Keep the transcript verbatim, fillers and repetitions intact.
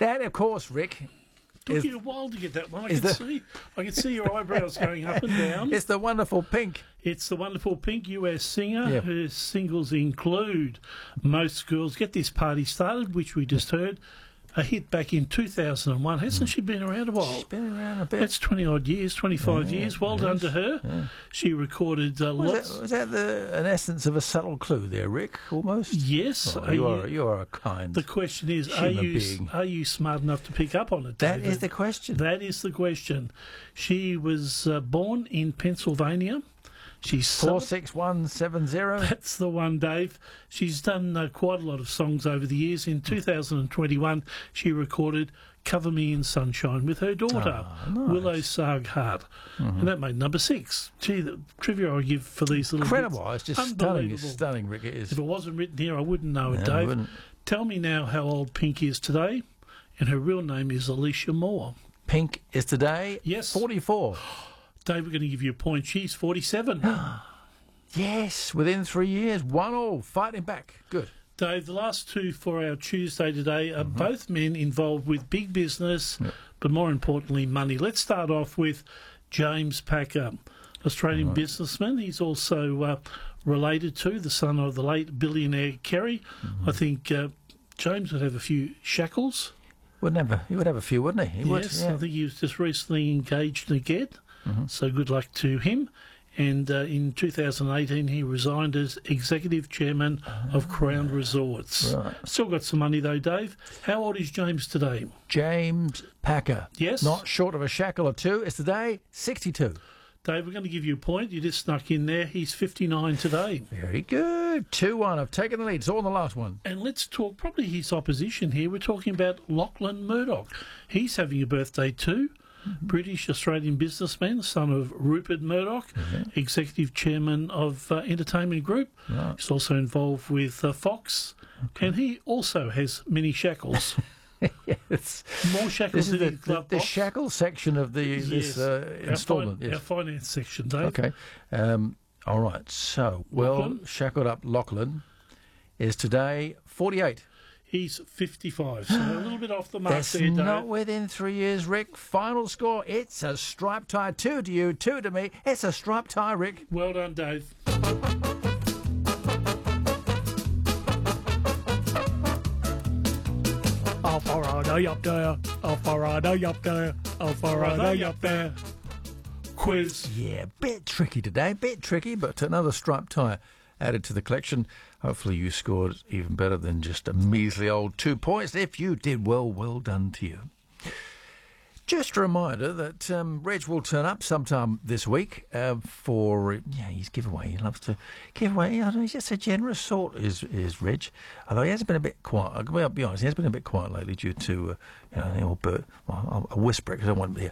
That, of course, Rick, Took is, you a while to get that one. I is can the- see. I can see your eyebrows going up and down. it's the wonderful Pink. It's the wonderful Pink U S singer. Yeah. Her singles include Most Girls Get This Party Started, which we just heard, a hit back in two thousand one. Hasn't she been around a while? She's been around a bit. That's twenty-odd years, twenty-five Yeah, years. Well yes, done to her. yeah. She recorded uh, Was lots... that, was that the, an essence of a subtle clue there, Rick, almost? Yes. Oh, Are you, you- are, you are a kind... The question is, are Human you being. are you smart enough to pick up on it, That David? is the question. That is the question. She was uh, born in Pennsylvania. She's four six one seven zero. That's the one, Dave. She's done uh, quite a lot of songs over the years. In two thousand twenty-one, she recorded Cover Me in Sunshine with her daughter, Ah, nice. Willow Sarghart. Mm-hmm. And that made number six. Gee, the trivia I give for these little Incredible. bits, It's just stunning. It's unbelievable. stunning, Rick. It is. If it wasn't written here, I wouldn't know it, No, Dave. wouldn't. Tell me now how old Pink is today. And her real name is Alicia Moore. Pink is today Yes. forty-four. Dave, we're going to give you a point. She's forty-seven. Yes, within three years. One all. Fighting back. Good. Dave, the last two for our Tuesday today are both men involved with big business, but more importantly, money. Let's start off with James Packer, Australian businessman. He's also uh, related to the son of the late billionaire Kerry. I think uh, James would have a few shackles. Would never. He would have a few, wouldn't he? He would. Yes, Yeah. I think he was just recently engaged again, so good luck to him. And uh, in two thousand eighteen, he resigned as executive chairman of Crown Resorts. Right. Still got some money though, Dave. How old is James today? James Packer. Yes. Not short of a shackle or two. It's today sixty-two. Dave, we're going to give you a point. You just snuck in there. He's fifty-nine today. Very good. two one. I've taken the lead. It's all in the last one. And let's talk probably his opposition here. We're talking about Lachlan Murdoch. He's having a birthday too. British Australian businessman, son of Rupert Murdoch, executive chairman of uh, Entertainment Group. Right. He's also involved with uh, Fox, and he also has many shackles. Yes. More shackles This is than the, his the, glove the box. shackle section of the Yes. this uh, Our fin- instalment. Our Yes. finance section, Dave. Okay. Um, all right. So, well, Lachlan? shackled up Lachlan is today forty-eight. He's fifty-five, so a little bit off the mark That's there, Dave. not within three years, Rick. Final score, it's a striped tie. Two to you, two to me. It's a striped tie, Rick. Well done, Dave. Alvarado up there, Alvarado up there, Alvarado up there. Quiz. Yeah, bit tricky today, bit tricky, but another striped tie added to the collection. Hopefully you scored even better than just a measly old two points. If you did well, well done to you. Just a reminder that um, Reg will turn up sometime this week uh, for yeah his giveaway. He loves to give away. I don't know, he's just a generous sort, is is Reg. Although he has been a bit quiet. Well, I'll be honest, he has been a bit quiet lately due to uh, you know the old bird. Well, I'll, I'll whisper it because I don't want to